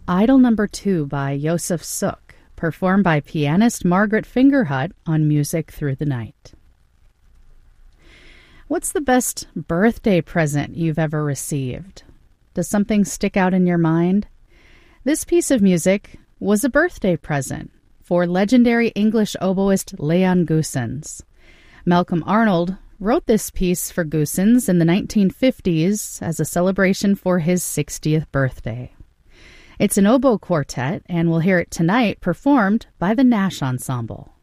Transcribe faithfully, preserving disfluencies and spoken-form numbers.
Idol Number Two by Josef Suk, performed by pianist Margaret Fingerhut on Music Through the Night. What's the best birthday present you've ever received? Does something stick out in your mind? This piece of music was a birthday present for legendary English oboist Leon Goossens. Malcolm Arnold wrote this piece for Goossens in the nineteen fifties as a celebration for his sixtieth birthday. It's an oboe quartet, and we'll hear it tonight performed by the Nash Ensemble.